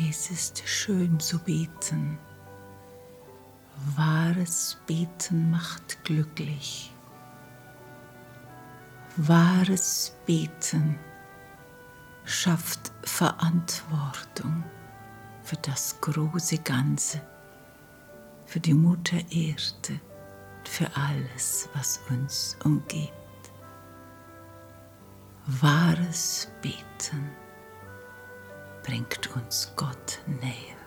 Es ist schön zu beten. Wahres Beten macht glücklich. Wahres Beten schafft Verantwortung für das große Ganze, für die Mutter Erde, für alles, was uns umgibt. Wahres Beten bringt uns Gott näher.